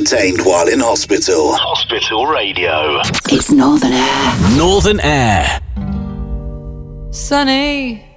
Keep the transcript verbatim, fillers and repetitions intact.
entertained while in hospital. Hospital Radio. It's Northern Air. Northern Air. Sunny.